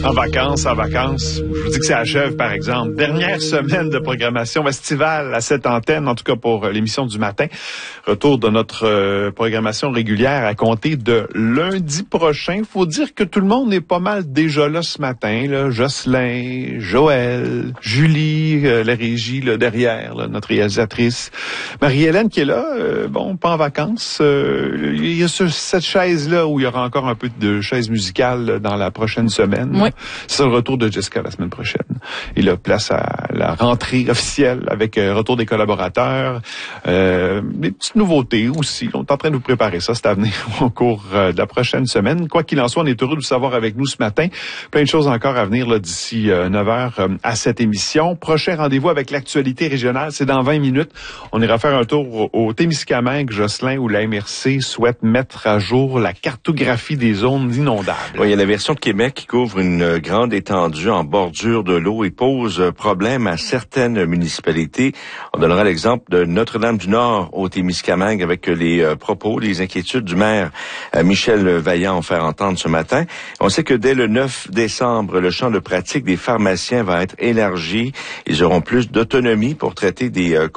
En vacances. Je vous dis que c'est achève, par exemple. Dernière semaine de programmation estivale à cette antenne, en tout cas pour l'émission du matin. Retour de notre programmation régulière à compter de lundi prochain. Faut dire que tout le monde est pas mal déjà là ce matin. Là. Jocelyn, Joël, Julie, la régie là, derrière, là, notre réalisatrice. Marie-Hélène qui est là, pas en vacances. Il y a cette chaise-là où il y aura encore un peu de chaise musicale dans la prochaine semaine. Oui. C'est le retour de Jessica la semaine prochaine. Il a place à la rentrée officielle avec retour des collaborateurs. Des petites nouveautés aussi. On est en train de vous préparer ça. C'est à venir au cours de la prochaine semaine. Quoi qu'il en soit, on est heureux de vous savoir avec nous ce matin. Plein de choses encore à venir là, d'ici 9h à cette émission. Prochain rendez-vous avec l'actualité régionale, c'est dans 20 minutes. On ira faire un tour au Témiscamingue, Jocelyn, où la MRC souhaite mettre à jour la cartographie des zones inondables. Oui, il y a la version de Québec qui couvre une grande étendue en bordure de l'eau et pose problème à certaines municipalités. On donnera l'exemple de Notre-Dame-du-Nord au Témiscamingue avec les propos, les inquiétudes du maire Michel Vaillant ont fait entendre ce matin. On sait que dès le 9 décembre, le champ de pratique des pharmaciens va être élargi. Ils auront plus d'autonomie pour traiter des